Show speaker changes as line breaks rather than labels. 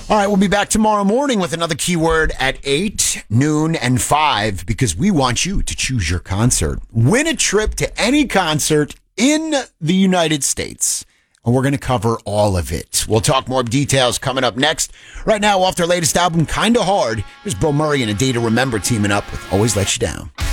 All right, we'll be back tomorrow morning with another keyword at 8, noon, and 5 because we want you to choose your concert. Win a trip to any concert in the United States. And we're going to cover all of it. We'll talk more details coming up next. Right now, off their latest album, Kinda Hard, here's Bill Murray and A Day to Remember teaming up with Always Let You Down.